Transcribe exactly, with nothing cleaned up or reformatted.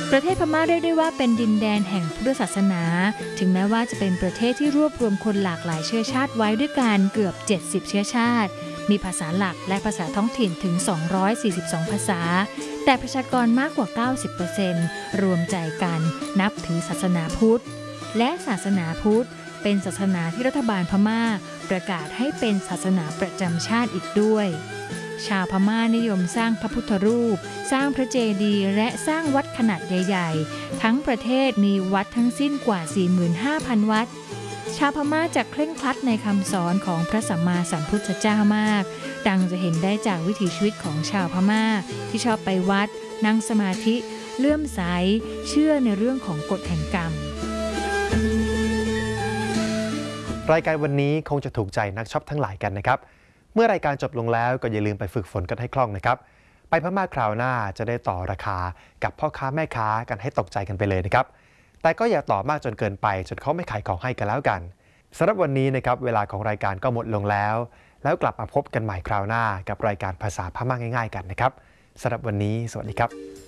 ประเทศพม่าเรียกได้ว่าเป็นดินแดนแห่งพุทธศาสนาถึงแม้ว่าจะเป็นประเทศที่รวบรวมคนหลากหลายเชื้อชาติไว้ด้วยกันเกือบเจ็ดสิบเชื้อชาติมีภาษาหลักและภาษาท้องถิ่นถึงสองร้อยสี่สิบสองภาษาแต่ประชากรมากกว่า เก้าสิบเปอร์เซ็นต์ รวมใจกันนับถือศาสนาพุทธและศาสนาพุทธเป็นศาสนาที่รัฐบาลพม่าประกาศให้เป็นศาสนาประจำชาติอีกด้วยชาวพม่านิยมสร้างพระพุทธรูปสร้างพระเจดีย์และสร้างวัดขนาดใหญ่ๆทั้งประเทศมีวัดทั้งสิ้นกว่า สี่หมื่นห้าพัน วัดชาวพม่าจะเคร่งครัดในคำสอนของพระสัมมาสัมพุทธเจ้ามากดังจะเห็นได้จากวิถีชีวิตของชาวพม่าที่ชอบไปวัดนั่งสมาธิเลื่อมใสเชื่อในเรื่องของกฎแห่งกรรมรายการวันนี้คงจะถูกใจนักช็อปทั้งหลายกันนะครับเมื่อรายการจบลงแล้วก็อย่าลืมไปฝึกฝนกันให้คล่องนะครับไปพม่าคราวหน้าจะได้ต่อราคากับพ่อค้าแม่ค้ากันให้ตกใจกันไปเลยนะครับแต่ก็อย่าต่อมากจนเกินไปจนเขาไม่ขายของให้กันแล้วกันสำหรับวันนี้นะครับเวลาของรายการก็หมดลงแล้วแล้วกลับมาพบกันใหม่คราวหน้ากับรายการภาษาพม่าง่ายๆกันนะครับสำหรับวันนี้สวัสดีครับ